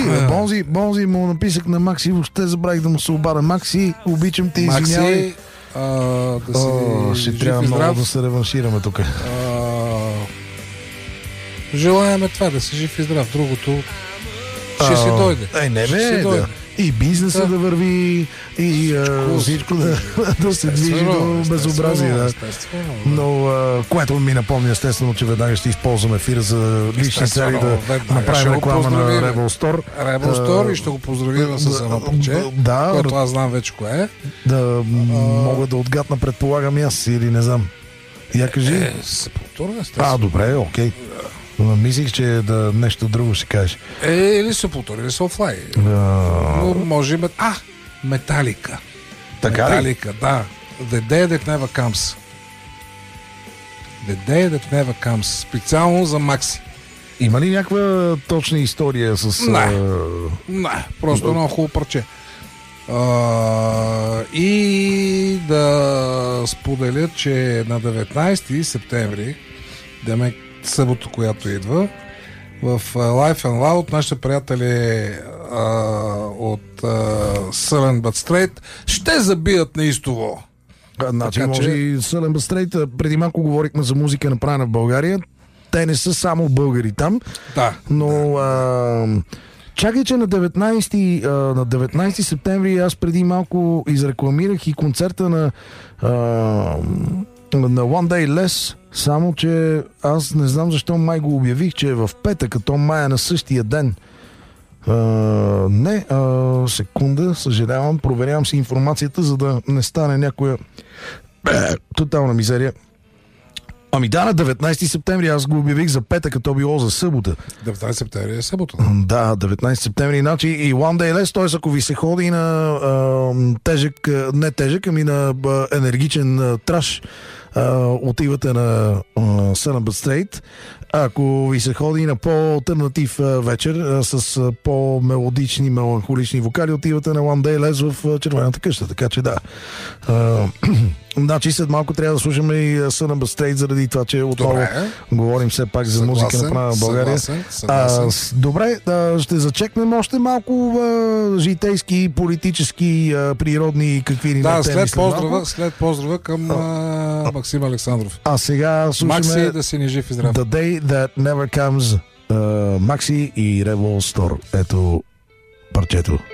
Бонзи му написах на Макси, въобще забравих да му се обада. Макси, обичам те, извинявай. Ще трябва много да се реваншираме тук. Желаеме това, да си жив и здрав. Другото ще си дойде. И бизнеса да върви, и всичко да се движи до безобразие. Да. Но което ми напомня естествено, че веднага ще използваме ефира за лични цели да направим реклама на Rebel Store. Rebel Store и ще го поздравим с едно парче, което аз знам вече кое е. Да мога да отгадна, предполагам аз или не знам. Я кажи. Сепултура, естествено. Добре, окей. Мислих, че да нещо друго ще кажеш. Или Сепултура, или Soulfly. Но може би... Металика. Така Металика, да. The Day That Never Comes. The Day That Never Comes. Специално за Макси. Има ли някаква точна история с... Не, просто много хубаво парче. И да споделя, че на 19 септември, събота, която идва, в Life and Loud нашите приятели от Sullen But Straight ще забият неистово. Значи, може и Sullen But Straight, преди малко говорихме за музика направена в България. Те не са само българи там, но чакай, че на 19 септември аз преди малко изрекламирах и концерта на One Day Less, само че аз не знам защо май го обявих, че е в петък, като май е на същия ден. Секунда, съжалявам, проверявам си информацията, за да не стане някоя тотална мизерия. На 19 септември аз го обявих за петък, като било за събота. 19 септември е събота. Да, 19 септември. Значи и One Day Less, т.е. ако ви се ходи на на енергичен траш, отивате на Sullen But Straight. Ако ви се ходи на по-алтернатив вечер с по-мелодични, меланхолични вокали, отивате на One Day Less в Червената къща. Така че да. Значи след малко трябва да слушаме и Sullen But Straight, заради това, че отново говорим все пак за музика направена в България. Добре, ще зачекнем още малко житейски, политически, природни какви ни теми. След поздрава към Максим Александров. А сега слушаме Макси, да си ни жив и здрав. The Day That Never Comes, Макси и Rebel Store. Ето парчето.